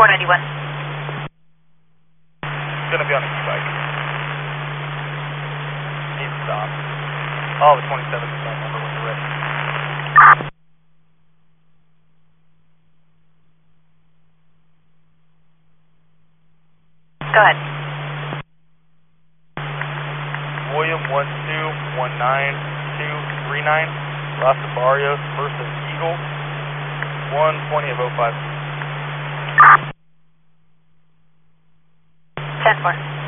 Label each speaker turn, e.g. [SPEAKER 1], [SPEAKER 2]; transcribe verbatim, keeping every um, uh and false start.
[SPEAKER 1] four ninety-one.
[SPEAKER 2] It's gonna be on a e-bike. Needs to stop. Oh, the twenty-seven is that number when you're ready.
[SPEAKER 1] Go ahead.
[SPEAKER 2] William one two one nine two three nine, Los Barrios versus Eagle, one twenty of oh five.
[SPEAKER 1] ten four.